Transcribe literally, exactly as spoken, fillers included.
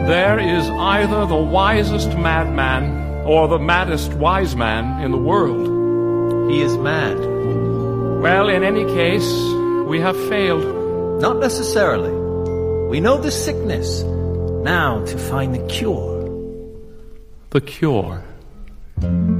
There is either the wisest madman or the maddest wise man in the world. He is mad. Well, in any case, we have failed. Not necessarily. We know the sickness. Now to find the cure. The cure.